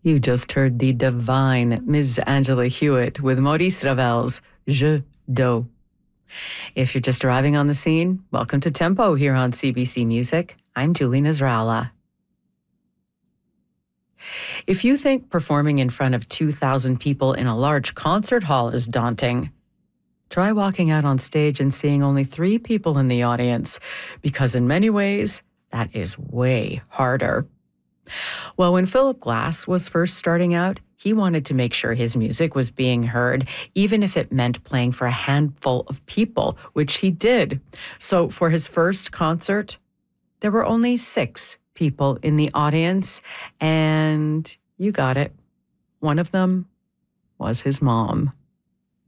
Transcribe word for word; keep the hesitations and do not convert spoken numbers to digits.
You just heard the divine Miz Angela Hewitt with Maurice Ravel's Jeu d'eau. If you're just arriving on the scene, welcome to Tempo here on C B C Music. I'm Julie Nasrallah. If you think performing in front of two thousand people in a large concert hall is daunting, try walking out on stage and seeing only three people in the audience, because in many ways, that is way harder. Well, when Philip Glass was first starting out, he wanted to make sure his music was being heard, even if it meant playing for a handful of people, which he did. So for his first concert, there were only six people in the audience, and you got it. One of them was his mom.